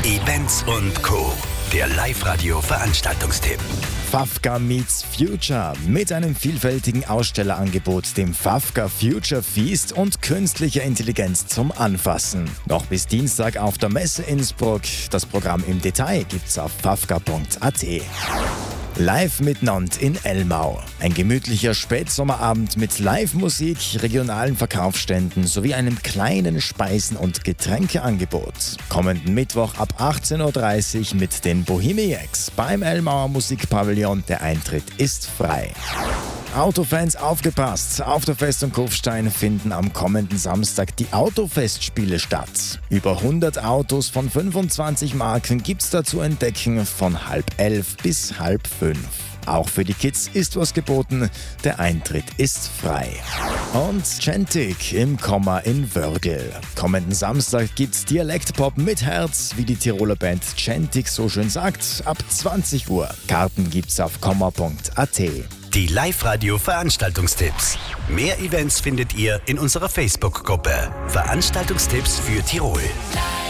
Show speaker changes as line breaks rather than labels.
Events und Co. Der Live-Radio-Veranstaltungstipp.
Fafka meets Future mit einem vielfältigen Ausstellerangebot, dem Fafka Future Feast und künstlicher Intelligenz zum Anfassen. Noch bis Dienstag auf der Messe Innsbruck. Das Programm im Detail gibt's auf fafka.at. Live mit Nantes in Elmau. Ein gemütlicher Spätsommerabend mit Live-Musik, regionalen Verkaufsständen sowie einem kleinen Speisen- und Getränkeangebot. Kommenden Mittwoch ab 18.30 Uhr mit den Bohemiacs beim Elmauer Musikpavillon. Der Eintritt ist frei. Autofans aufgepasst! Auf der Festung Kufstein finden am kommenden Samstag die Autofestspiele statt. Über 100 Autos von 25 Marken gibt's da zu entdecken von 10:30 bis 10:30. Auch für die Kids ist was geboten, der Eintritt ist frei. Und Chantic im Komma in Wörgl. Kommenden Samstag gibt's Dialektpop mit Herz, wie die Tiroler Band Chantic so schön sagt, ab 20 Uhr. Karten gibt's auf komma.at.
Die Live-Radio-Veranstaltungstipps. Mehr Events findet ihr in unserer Facebook-Gruppe. Veranstaltungstipps für Tirol.